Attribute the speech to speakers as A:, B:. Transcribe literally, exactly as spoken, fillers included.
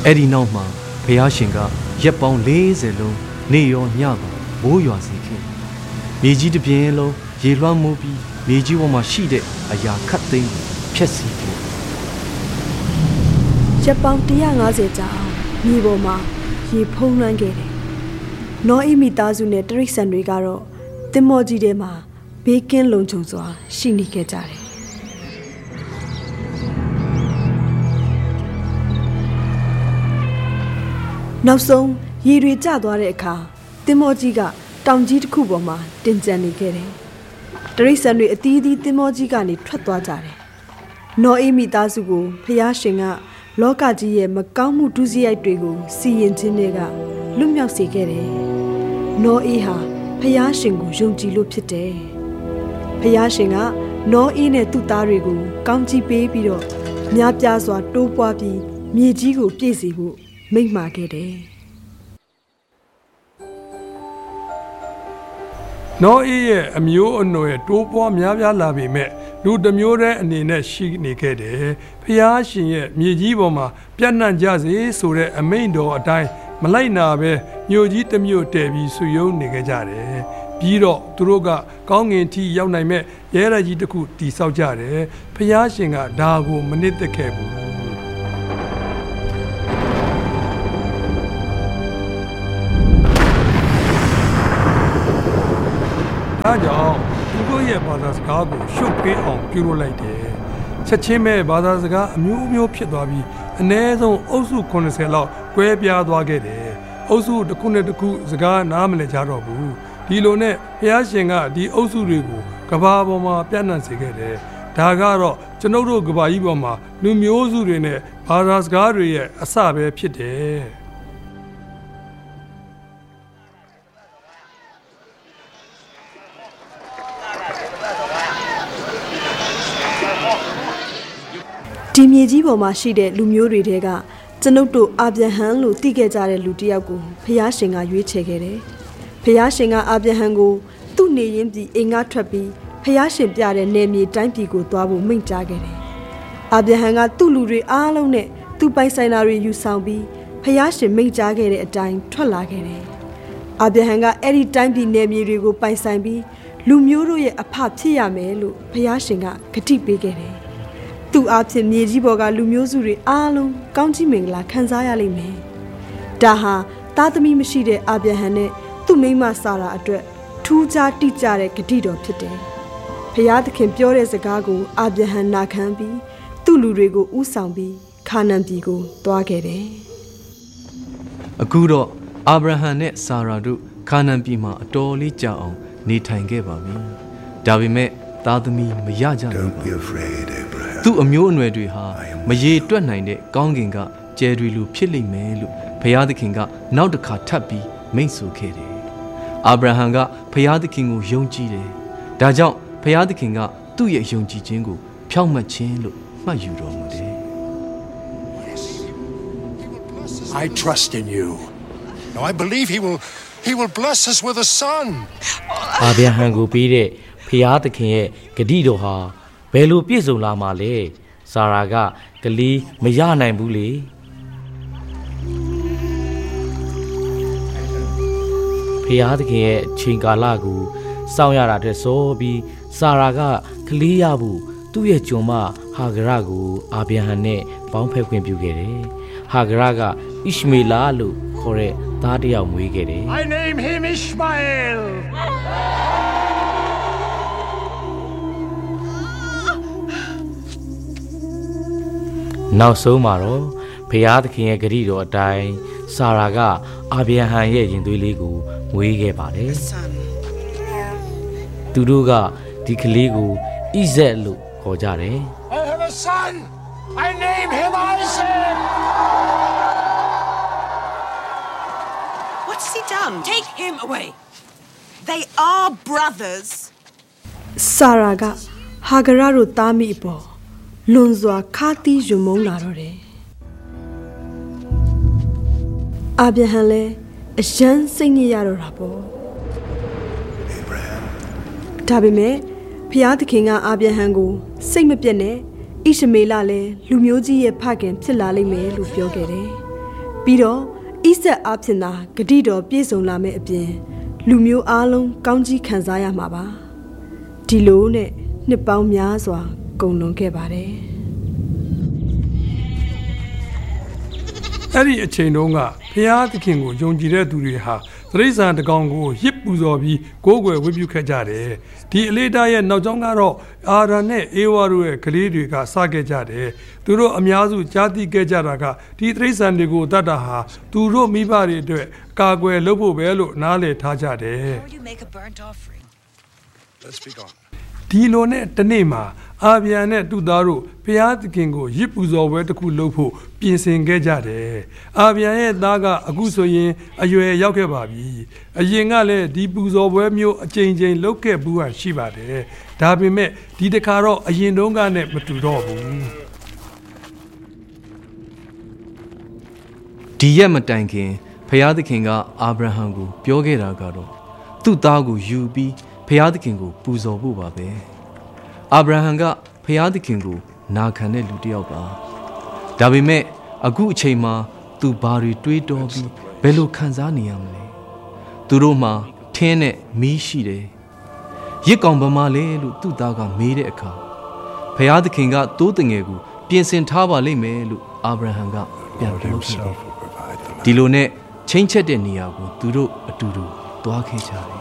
A: အဲ့ဒီနောက်မှာဘုရားရှင်ကရက်ပေါင်း၄၀လုံးနေရောညပါမိုးရွာစေခဲ့မြေကြီးတစ်ပြင်းလုံးရေလွှမ်းမိုးပြီးမြေကြီးပေါ်မှာရှိတဲ့အရာခတ်သိမ်းဖျက်ဆီးခဲ့
B: ရက်ပေါင်း၁၅၀ကြာမြေပေါ်မှာရေဖုံးလွှမ်းခဲ့တယ်နောအီမိသားစုနဲ့တရိတ်ဆန်တွေကတော့သင်္ဘောကြီးထဲမှာဘေးကင်းလုံခြုံစွာရှိနေခဲ့ကြတယ်နောက်ဆုံးရေတွေကျသွားတဲ့အခါသင်္ဘောကြီးကတောင်ကြီးတစ်ခုပေါ်မှာတင်ကျန်နေခဲ့တယ်တရိတ်ဆန်တွေအသီးသီးသင်္ဘောကြီးကနေထွက်သွားကြတယ်နောအီမိသားစုကိုဖျားရှင်ကလောကကြီးရဲ့မကောင်းမှုဒုစရိုက်တွေကိုစီရင်ခြင်းတွေကလွတ်မြောက်စေခဲ့တယ်နောအီဟာဖျားရှင်ကိုယုံကြည်လို့ဖြစ်တယ်ဖျားရှင်ကနောအီနဲ့သူ့သားတွေကိုကောင်းချီးပေးပြီးတော့များပြားစွာတိုးပွားပြီးမြေကြီးကိုပြည့်စေဖို့မိန့်မာခဲ့တယ်
C: နောအေးရဲ့အမျိုးအနွယ်တိုးပွားများပြားလာပေမဲ့လူတစ်မျိုးတည်းအနေနဲ့ရှိနေခဲ့တယ်။ဖျားရှင်ရဲ့မြေကြီးပေါ်မှာပြန့်နှံ့ကြစေဆိုတဲ့အမိန့်တော်အတိုင်းမလိုက်နာပဲမြို့ကြီးတစ်မြို့တည်ပြီးဆူယုံနေခဲ့ကြတယ်။ပြီးတော့သူတို့ကကောင်းငင်ထီရောက်နိုင်မဲ့ရဲရကြီးတစ်ခုတည်ဆောက်ကြတယ်။ဖျားရှင်ကဒါကိုမနစ်သက်ခဲ့ဘူး။ဒါကြောင့်သူတို့ရဲ့ဘာသာစကားကိုရှုပ်ပေးအောင်ပြုလုပ်လိုက်တယ်ချက်ချင်းပဲဘာသာစကားအမျိုးမျိုးဖြစ်သွားပြီးအနည်းဆုံးအုပ်စု၉၀လောက်ကွဲပြားသွားခဲ့တယ်အုပ်စုတစ်ခုနဲ့တစ်ခုစကားနားမလည်ကြတော့ဘူးဒီလိုနဲ့ဘုရားရှင်ကဒီအုပ်စုတွေကိုကဘာပေါ်မှာပြန့်နှံ့စေခဲ့တယ်ဒါကတော့ကျွန်ုပ်တို့ကဘာကြီးပေါ်မှာလူမျိုးစုတွေနဲ့ဘာသာစကားတွေရဲ့အစပဲဖြစ်တယ်
B: ဒီမြေကြီးပေါ်မှာရှိတဲ့လူမျိုးတွေတဲကကျွန်ုပ်တို့အာဗြဟံလို့သိခဲ့ကြတဲ့လူတစ်ယောက်ကိုဖျားရှင်ကရွေးချယ်ခဲ့တယ်။ဖျားရှင်ကအာဗြဟံကိုသူ့နေရင်းပြည်အိမ်ကထွက်ပြီးဖျားရှင်ပြတဲ့နယ်မြေတိုင်းပြည်ကိုသွားဖို့မိန့်ကြားခဲ့တယ်။အာဗြဟံကသူ့လူတွေအားလုံးနဲ့သူ့ပိုင်ဆိုင်တာတွေယူဆောင်ပြီးဖျားရှင်မိန့်ကြားခဲ့တဲ့အတိုင်းထွက်လာခဲ့တယ်။အာဗြဟံကအဲ့ဒီတိုင်းပြည်နယ်မြေတွေကိုပိုင်ဆိုင်ပြီးလူမျိုးတို့ရဲ့အဖဖြစ်ရမယ်လို့ဖျားရှင်ကဂတိပေးခဲ့တယ်။သူ့အဖြစ်မြေကြီးပေါ်ကလူမျိုးစုတွေအားလုံးကောင်းချီးမင်္ဂလာခံစားရလိမ့်မယ်။ဒါဟာသားသမီးမရှိတဲ့အာဗြဟံနဲ့သူ့မိန်းမစာရာအတွက်ထူးခြားတိကျတဲ့ဂတိတော်ဖြစ်တယ်။ဖျားသခင်ပြောတဲ့စကားကိုအာဗြဟံနာခံပြီးသူ့လူတွေကိုဥဆောင်ပြီးခါနန်ပြည်ကိုသွားခဲ့တယ်
A: ။အခုတော့အာဗြဟံနဲ့စာရာတို့ခါနန်ပြည်မှာအတော်လေးကြာအောင်နေထိုင်ခဲ့ပါပြီ။ဒါပေမဲ့သားသမီးမရကြဘူး။သူ့အမျိုးအနွယ်တွေဟာမရေတွက်နိုင်တဲ့ကောင်းကင်ကကျယ်တွေလိုဖြစ်လိမ့်မယ်လို့ဘုရားသခင်ကနောက်တစ်ခါထပ်ပြီးမိန့်ဆိုခဲ့တယ်။အာဗြဟံကဘုရားသခင်ကိုယုံကြည်တယ်။ဒါကြောင့်ဘုရားသခင်ကသူ့ရဲ့ယုံကြည်ခြင်းကိုဖြောင့်မတ်ခြင်းလို့မှတ်ယူတော်မူတယ်။
D: I trust in you. Now I believe he will he will bless us with a son.
E: အာဗြဟံကိုပေးတဲ့ဖျားသခင်ရဲ့ဂတိတော်ဟာဘယ်လိုပြည့်စုံလာမှာလဲစာရာကကလေးမရနိုင်ဘူးလေဖျားသခင်ရဲ့အချိန်ကာလကိုစောင့်ရတာတဲ့ဆိုပြီးစာရာကကလေးရဖို့သူ့ရဲ့ကျွန်မဟာဂရကိုအာဗြဟံနဲ့ပေါင်းဖက်ခွင့်ပြုခဲ့တယ်ဟာဂရကဣရှမေလလို့ခေါ်တဲ့သားတစ်ယောက်မွေးခဲ့တယ်
D: I name him Ishmael
E: နောက်ဆုံးမှာတော့ဖျားသခင်ရဲ့ဂရုတော်အတိုင်းစာရာကအာဗြဟံရဲ့ရင်သွေးလေးကိုမွေးခဲ့ပါတယ်သူတို့ကဒီကလေးကိုဣဇက်လို့ခေါ်ကြတယ်
D: I have a son I name him Isaac
F: What's he done? Take him away They are brothers
B: စာရာကဟာဂရတို့သားမိအပေါ်လွန်စွာခါတီးယုံမုန်းလာတော့တယ်အာဗြဟံလည်းအယမ်းစိတ်ညစ်ရတော့တာပေါ့ဒါပေမဲ့ဖျားသခင်ကအာဗြဟံကိုစိတ်မပြတ်နဲ့ဣရှမေလလည်းလူမျိုးကြီးရဲ့ဖခင်ဖြစ်လာလိမ့်မယ်လို့ပြောခဲ့တယ်ပြီးတော့ဣဆက်အားဖြင့်သာဂတိတော်ပြည့်စုံလာမယ့်အပြင်လူမျိုးအားလုံးကောင်းကြီးခံစားရမှာပါဒီလိုနဲ့နှစ်ပေါင်းများစွာကုန်လွန်ခဲ့ပါတယ်
C: အဲ့ဒီအချိန်တုန်းကဖျားသခင်ကိုယုံကြည်တဲ့သူတွေဟာသရိษံတကောင်ကိုရစ်ပူဇော်ပြီးကိုးကွယ်ဝတ်ပြုခဲ့ကြတယ်ဒီအလေးထားရဲ့နောက်ကျောင်းကတော့အာရန်နဲ့အေဝါတို့ရဲ့ကလေးတွေကစခဲ့ကြတယ်သူတို့အများစုကြားသိခဲ့ကြတာကဒီသရိษံတွေကိုတတ်တာဟာသူတို့မိဘတွေအတွက်ကာကွယ်လုပ်ဖို့ပဲလို့နားလည်ထားကြတယ်
D: Let's be gone.
C: ဒီလိုနဲ့တနေ့မှာအာဗျာနဲ့သူ့သားတို့ဘုရားသခင်ကိုရစ်ပူဇော်ပွဲတစ်ခုလုပ်ဖို့ပြင်ဆင်ခဲ့ကြတယ်။အာဗျာရဲ့သားကအခုဆိုရင်အရွယ်ရောက်ခဲ့ပါပြီ။အရင်ကလည်းဒီပူဇော်ပွဲမျိုးအကြိမ်ကြိမ်လုပ်ခဲ့ဘူးဟာရှိပါတယ်။ဒါပေမဲ့ဒီတစ်ခါတော့အရင်တုန်းကနဲ့မတူတော့ဘူး
A: ။ဒီရက်မတိုင်ခင်ဘုရားသခင်ကအာဗြဟံကိုပြောခဲ့တာကတော့သူ့သားကိုယူပြီးဘုရားသခင်ကိုပူဇော်ဖို့ပါပဲအာဗြဟံကဘုရားသခင်ကိုနာခံတဲ့လူတစ်ယောက်ပါဒါပေမဲ့အခုအချိန်မှာသူဘာတွေတွေးတောပြီးဘယ်လိုခံစားနေရမလဲသူတို့မှာထင်းနဲ့မီးရှိတယ်ရစ်ကောင်ဗမာလဲလို့သူ့သားကမေးတဲ့အခါဘုရားသခင်ကသိုးတငယ်ကိုပြင်ဆင်ထားပါလိမ့်မယ်လို့အာဗြဟံကပြန်ပြောခဲ့တယ်ဒီလိုနဲ့ချင်းချက်တဲ့နေရာကိုသူတို့အတူတူသွားခဲ့ကြတယ်